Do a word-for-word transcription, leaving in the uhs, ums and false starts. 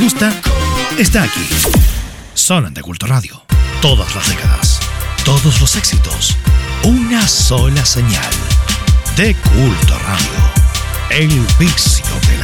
gusta, está aquí. Solo en De Culto Radio. Todas las décadas, todos los éxitos, una sola señal. De Culto Radio. El vicio de la